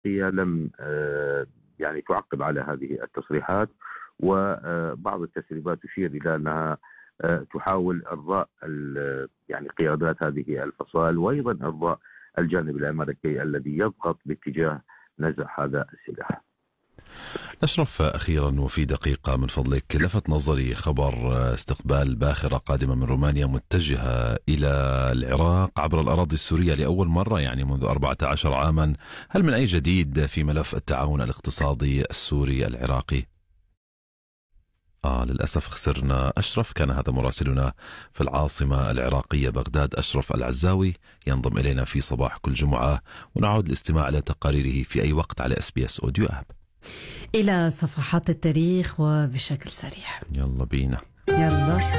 العراقية لم يعني تعقب على هذه التصريحات، وبعض التسريبات تشير إلى أنها تحاول إرضاء يعني قيادات هذه الفصائل، وأيضا إرضاء الجانب الأمريكي الذي يضغط باتجاه نزع هذا السلاح. أشرف، أخيرا وفي دقيقة من فضلك، لفت نظري خبر استقبال باخرة قادمة من رومانيا متجهة إلى العراق عبر الأراضي السورية لأول مرة يعني منذ 14 عاما. هل من أي جديد في ملف التعاون الاقتصادي السوري العراقي؟ للأسف خسرنا أشرف. كان هذا مراسلنا في العاصمة العراقية بغداد، أشرف العزاوي، ينضم إلينا في صباح كل جمعة، ونعود الاستماع إلى تقاريره في أي وقت على SBS أوديو آب. إلى صفحات التاريخ وبشكل سريع. يلا بينا. يلا.